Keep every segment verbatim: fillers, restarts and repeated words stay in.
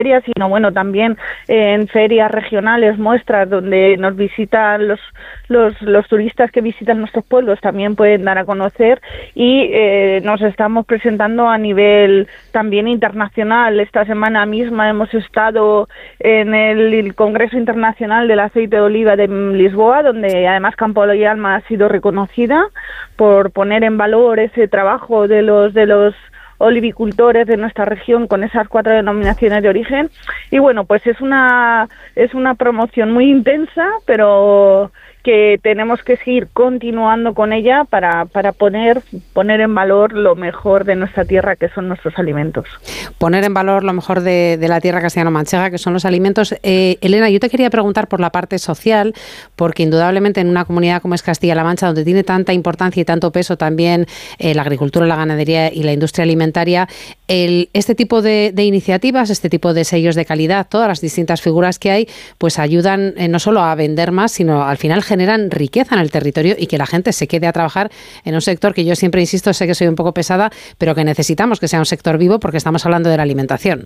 sino bueno, también en ferias regionales, muestras donde nos visitan los, los, los turistas que visitan nuestros pueblos, también pueden dar a conocer, y eh, nos estamos presentando a nivel también internacional. Esta semana misma hemos estado en el, el Congreso Internacional del Aceite de Oliva de Lisboa, donde además Campo y Alma ha sido reconocida por poner en valor ese trabajo de los de los olivicultores de nuestra región con esas cuatro denominaciones de origen. Y bueno, pues es una es una promoción muy intensa, pero que tenemos que seguir continuando con ella para, para poner, poner en valor lo mejor de nuestra tierra, que son nuestros alimentos. Poner en valor lo mejor de, de la tierra castellano-manchega, que son los alimentos. Eh, Elena, yo te quería preguntar por la parte social, porque indudablemente en una comunidad como es Castilla-La Mancha, donde tiene tanta importancia y tanto peso también eh, la agricultura, la ganadería y la industria alimentaria, el, este tipo de, de iniciativas, este tipo de sellos de calidad, todas las distintas figuras que hay, pues ayudan eh, no solo a vender más, sino al final generan riqueza en el territorio y que la gente se quede a trabajar en un sector que yo siempre insisto, sé que soy un poco pesada, pero que necesitamos que sea un sector vivo porque estamos hablando de la alimentación.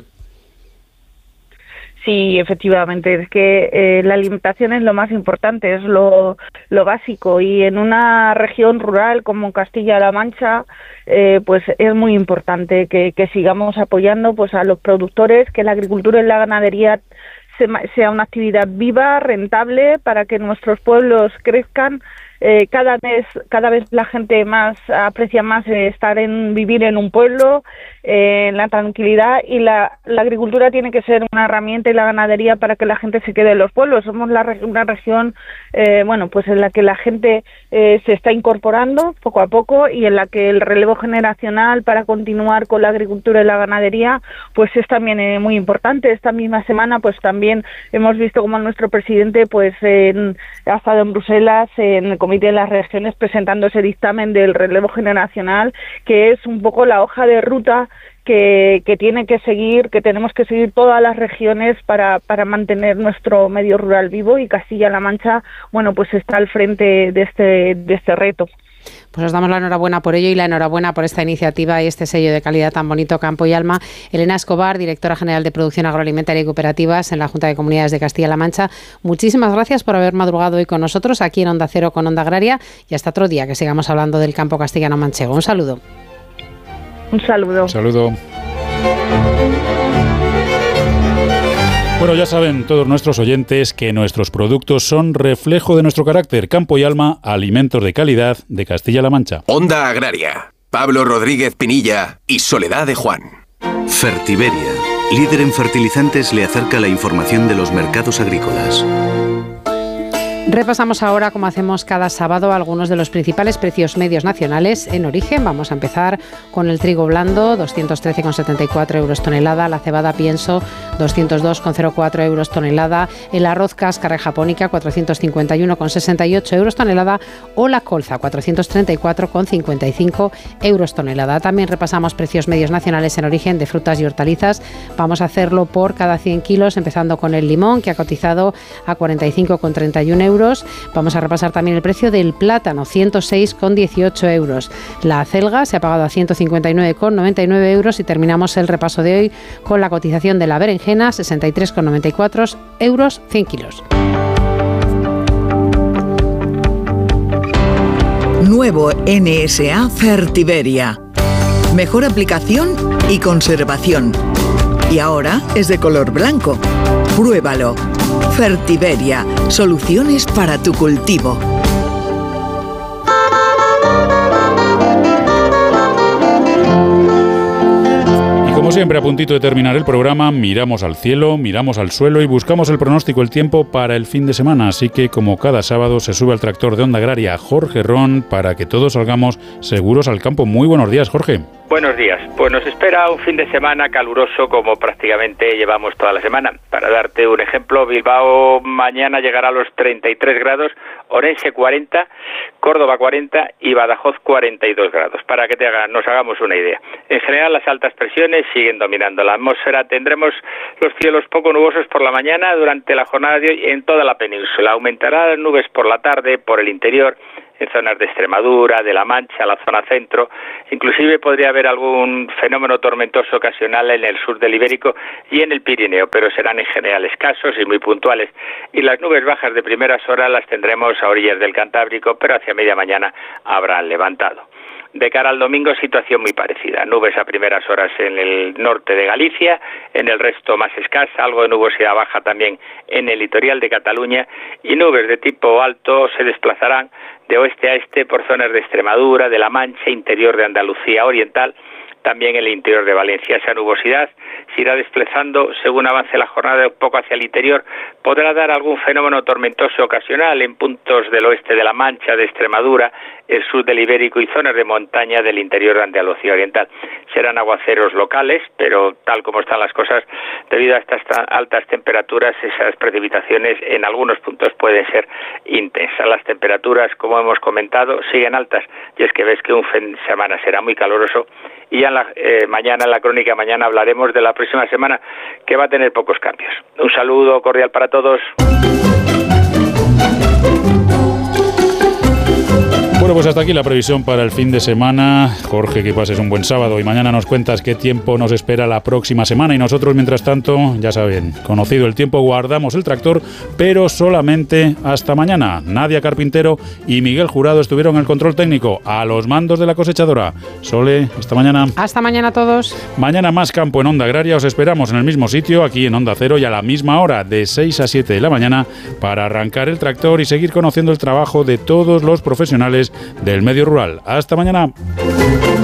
Sí, efectivamente, es que eh, la alimentación es lo más importante, es lo, lo básico, y en una región rural como Castilla-La Mancha, eh, pues es muy importante que, que sigamos apoyando pues a los productores, que la agricultura y la ganadería sea una actividad viva, rentable, para que nuestros pueblos crezcan. Eh, cada vez cada vez la gente más aprecia más eh, estar en vivir en un pueblo, eh, en la tranquilidad, y la, la agricultura tiene que ser una herramienta, y la ganadería, para que la gente se quede en los pueblos. Somos la, una región eh, bueno pues en la que la gente eh, se está incorporando poco a poco, y en la que el relevo generacional para continuar con la agricultura y la ganadería pues es también eh, muy importante. Esta misma semana pues también hemos visto como nuestro presidente pues en, ha estado en Bruselas en el Comité de las Regiones presentando ese dictamen del relevo generacional, que es un poco la hoja de ruta que, que tiene que seguir, que tenemos que seguir todas las regiones para, para mantener nuestro medio rural vivo, y Castilla-La Mancha, bueno, pues está al frente de este, de este reto. Pues os damos la enhorabuena por ello y la enhorabuena por esta iniciativa y este sello de calidad tan bonito, Campo y Alma. Elena Escobar, directora general de Producción Agroalimentaria y Cooperativas en la Junta de Comunidades de Castilla-La Mancha, muchísimas gracias por haber madrugado hoy con nosotros aquí en Onda Cero con Onda Agraria, y hasta otro día que sigamos hablando del campo castellano-manchego. Un saludo. Un saludo. Un saludo. Bueno, ya saben todos nuestros oyentes que nuestros productos son reflejo de nuestro carácter. Campo y Alma, alimentos de calidad de Castilla-La Mancha. Onda Agraria, Pablo Rodríguez Pinilla y Soledad de Juan. Fertiberia, líder en fertilizantes, le acerca la información de los mercados agrícolas. Repasamos ahora, como hacemos cada sábado, algunos de los principales precios medios nacionales en origen. Vamos a empezar con el trigo blando, doscientos trece coma setenta y cuatro euros tonelada, la cebada pienso, doscientos dos coma cero cuatro euros tonelada, el arroz cáscara japónica, cuatrocientos cincuenta y uno coma sesenta y ocho euros tonelada, o la colza, cuatrocientos treinta y cuatro coma cincuenta y cinco euros tonelada. También repasamos precios medios nacionales en origen de frutas y hortalizas. Vamos a hacerlo por cada cien kilos, empezando con el limón, que ha cotizado a cuarenta y cinco coma treinta y uno euros. Vamos a repasar también el precio del plátano, ciento seis coma dieciocho euros. La acelga se ha pagado a ciento cincuenta y nueve coma noventa y nueve euros, y terminamos el repaso de hoy con la cotización de la berenjena, sesenta y tres coma noventa y cuatro euros cien kilos. Nuevo N S A Fertiberia. Mejor aplicación y conservación. Y ahora es de color blanco. Pruébalo. Fertiberia, soluciones para tu cultivo. Y como siempre, a puntito de terminar el programa, miramos al cielo, miramos al suelo y buscamos el pronóstico del tiempo para el fin de semana. Así que, como cada sábado, se sube al tractor de Onda Agraria Jorge Ron para que todos salgamos seguros al campo. Muy buenos días, Jorge. Buenos días. Pues nos espera un fin de semana caluroso como prácticamente llevamos toda la semana. Para darte un ejemplo, Bilbao mañana llegará a los treinta y tres grados, Orense cuarenta, Córdoba cuarenta y Badajoz cuarenta y dos grados, para que te haga, nos hagamos una idea. En general, las altas presiones siguen dominando la atmósfera. Tendremos los cielos poco nubosos por la mañana durante la jornada de hoy en toda la península. Aumentarán las nubes por la tarde por el interior en zonas de Extremadura, de La Mancha, la zona centro. Inclusive podría haber algún fenómeno tormentoso ocasional en el sur del Ibérico y en el Pirineo, pero serán en general escasos y muy puntuales. Y las nubes bajas de primeras horas las tendremos a orillas del Cantábrico, pero hacia media mañana habrán levantado. De cara al domingo, situación muy parecida. Nubes a primeras horas en el norte de Galicia, en el resto más escasa, algo de nubosidad baja también en el litoral de Cataluña, y nubes de tipo alto se desplazarán de oeste a este por zonas de Extremadura, de La Mancha, interior de Andalucía oriental, también en el interior de Valencia. Esa nubosidad se irá desplazando según avance la jornada un poco hacia el interior. Podrá dar algún fenómeno tormentoso ocasional en puntos del oeste de La Mancha, de Extremadura, el sur del Ibérico y zonas de montaña del interior de Andalucía oriental. Serán aguaceros locales, pero tal como están las cosas, debido a estas altas temperaturas, esas precipitaciones en algunos puntos pueden ser intensas. Las temperaturas, como hemos comentado, siguen altas, y es que ves que un fin de semana será muy caluroso. Y ya en la, eh, mañana, en la crónica mañana, hablaremos de la próxima semana, que va a tener pocos cambios. Un saludo cordial para todos. Bueno, pues hasta aquí la previsión para el fin de semana. Jorge, que pases un buen sábado y mañana nos cuentas qué tiempo nos espera la próxima semana. Y nosotros, mientras tanto, ya saben, conocido el tiempo, guardamos el tractor, pero solamente hasta mañana. Nadia Carpintero y Miguel Jurado estuvieron en el control técnico, a los mandos de la cosechadora. Sole, hasta mañana. Hasta mañana a todos. Mañana más campo en Onda Agraria. Os esperamos en el mismo sitio, aquí en Onda Cero, y a la misma hora, de seis a siete de la mañana, para arrancar el tractor y seguir conociendo el trabajo de todos los profesionales del medio rural. Hasta mañana.